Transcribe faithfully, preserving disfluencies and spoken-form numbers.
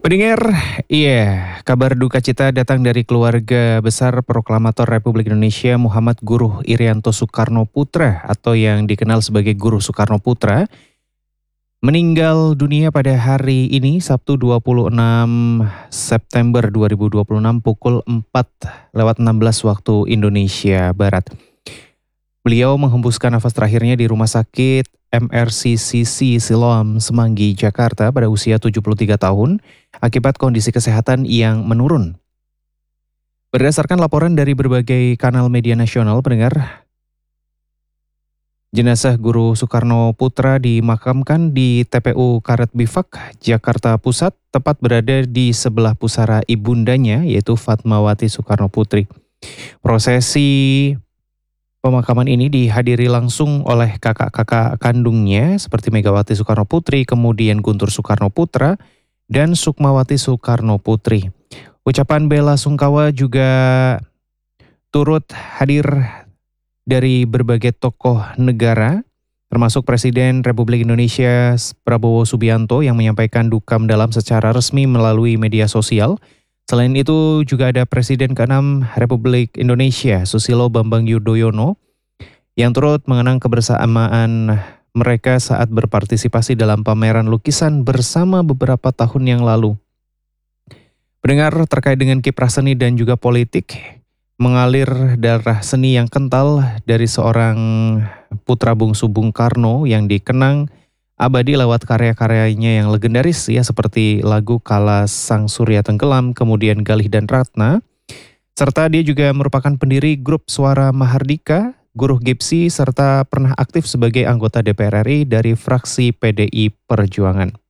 Pendengar, iya, kabar duka cita datang dari keluarga besar Proklamator Republik Indonesia Muhammad Guruh Irianto Soekarno Putra atau yang dikenal sebagai Guru Soekarno Putra, meninggal dunia pada hari ini Sabtu dua puluh enam September dua ribu dua puluh enam pukul empat lewat enam belas waktu Indonesia Barat. Beliau menghembuskan nafas terakhirnya di Rumah Sakit M R C C C Siloam Semanggi, Jakarta pada usia tujuh puluh tiga tahun akibat kondisi kesehatan yang menurun. Berdasarkan laporan dari berbagai kanal media nasional, pendengar, jenazah Guru Soekarno Putra dimakamkan di T P U Karet Bifak, Jakarta Pusat, tepat berada di sebelah pusara ibundanya yaitu Fatmawati Soekarno Putri. Prosesi pemakaman ini dihadiri langsung oleh kakak-kakak kandungnya seperti Megawati Soekarno Putri, kemudian Guntur Soekarno Putra, dan Sukmawati Soekarno Putri. Ucapan bela sungkawa juga turut hadir dari berbagai tokoh negara, termasuk Presiden Republik Indonesia Prabowo Subianto yang menyampaikan duka mendalam secara resmi melalui media sosial. Selain itu juga ada Presiden keenam Republik Indonesia Susilo Bambang Yudhoyono yang turut mengenang kebersamaan mereka saat berpartisipasi dalam pameran lukisan bersama beberapa tahun yang lalu. Pendengar, terkait dengan kiprah seni dan juga politik, mengalir darah seni yang kental dari seorang putra bungsu Bung Karno yang dikenang abadi lewat karya-karyanya yang legendaris ya seperti lagu Kala Sang Surya Tenggelam, kemudian Galih dan Ratna, serta dia juga merupakan pendiri grup Suara Mahardika, Guruh Gipsy, serta pernah aktif sebagai anggota D P R R I dari fraksi P D I Perjuangan.